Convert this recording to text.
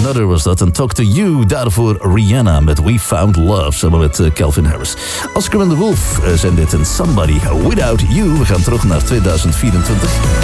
Another was dat. En Talk to You, daarvoor Rihanna met We Found Love, samen met Calvin Harris. Oscar and the Wolf zijn dit en Somebody Without You. We gaan terug naar 2024.